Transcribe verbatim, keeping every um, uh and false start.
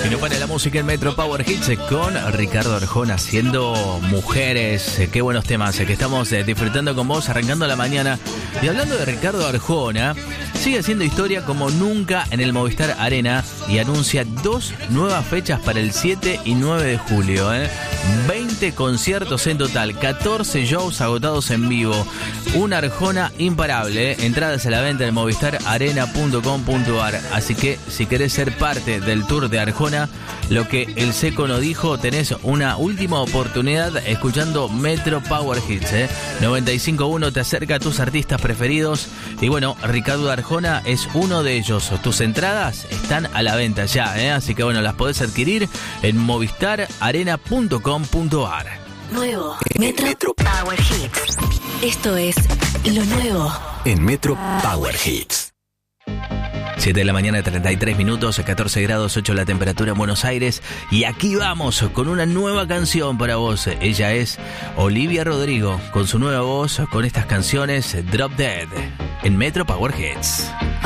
Y no para la música en Metro Power Hits con Ricardo Arjona haciendo Mujeres. Qué buenos temas que estamos disfrutando con vos, arrancando la mañana. Y hablando de Ricardo Arjona, sigue haciendo historia como nunca en el Movistar Arena y anuncia dos nuevas fechas para el siete y nueve de julio. ¿eh? veinte conciertos en total, catorce shows agotados en vivo. Una Arjona imparable. ¿eh? Entradas a la venta en movistar arena punto com punto a r. Así que si querés ser parte del tour de Arjona, lo que el Seco no dijo, tenés una última oportunidad escuchando Metro Power Hits. ¿eh? noventa y cinco punto uno te acerca a tus artistas preferidos. Y bueno, Ricardo Arjona es uno de ellos. Tus entradas están a la venta ya, ¿eh? Así que bueno, las podés adquirir en movistar arena punto com punto a r. Nuevo Metro, Metro Power Hits. Esto es lo nuevo en Metro Power Hits. siete de la mañana, treinta y tres minutos, catorce grados, ocho la temperatura en Buenos Aires. Y aquí vamos con una nueva canción para vos. Ella es Olivia Rodrigo, con su nueva voz, con estas canciones Drop Dead, en Metro Power Hits.